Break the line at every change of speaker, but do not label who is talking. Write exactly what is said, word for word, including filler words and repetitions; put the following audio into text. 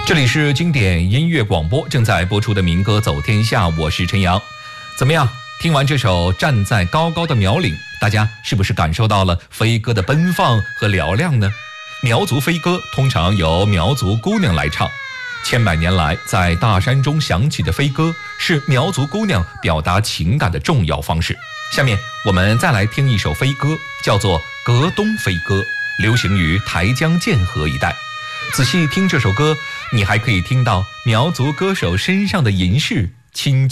这里是经典音乐广播，正在播出的民歌走天下，我是陈阳。怎么样，听完这首站在高高的苗岭，大家是不是感受到了飞歌的奔放和嘹亮呢？苗族飞歌通常由苗族姑娘来唱，千百年来在大山中响起的飞歌是苗族姑娘表达情感的重要方式。下面我们再来听一首飞歌，叫做《阁东飞歌》，流行于台江剑河一带。仔细听这首歌，你还可以听到苗族歌手身上的银饰轻